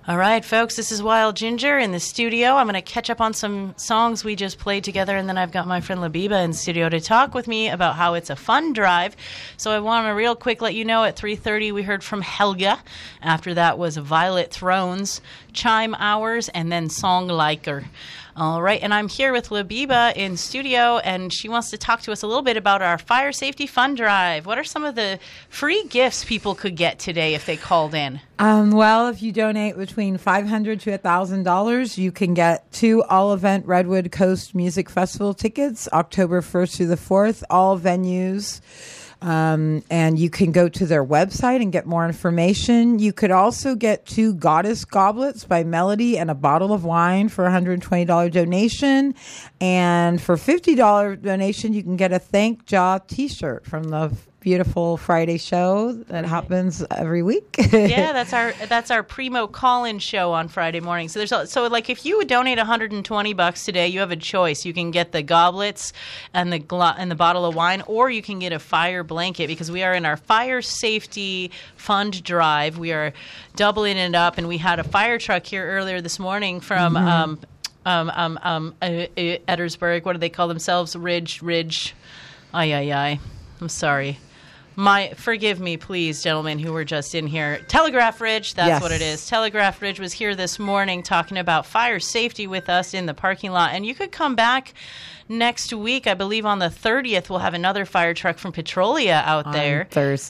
All right, folks, this is Wild Ginger in the studio. I'm going to catch up on some songs we just played together, and then I've got my friend Labiba in studio to talk with me about how it's a fun drive. So I want to real quick let you know at 3:30 we heard from Helga. After that was Violet Thrones, Chime Hours, and then Song Liker. All right, and I'm here with Labiba in studio, and she wants to talk to us a little bit about our Fire Safety Fund Drive. What are some of the free gifts people could get today if they called in? Well, if you donate between $500 to $1,000, you can get 2 all-event Redwood Coast Music Festival tickets, October 1st through the 4th, all venues. And you can go to their website and get more information. You could also get 2 Goddess Goblets by Melody and a bottle of wine for a $120 donation. And for $50 donation, you can get a Thank Ja t-shirt from the beautiful Friday show that happens every week. Yeah, that's our primo call-in show on Friday morning. So like if you would donate $120 today, you have a choice. You can get the goblets and the bottle of wine, or you can get a fire blanket, because we are in our Fire Safety Fund Drive. We are doubling it up, and we had a fire truck here earlier this morning from Edwardsburg. What do they call themselves? Ridge. I'm sorry. Forgive me, please, gentlemen who were just in here. Telegraph Ridge, that's what it is. Telegraph Ridge was here this morning talking about fire safety with us in the parking lot. And you could come back next week. I believe on the 30th, we'll have another fire truck from Petrolia out there. Thursday.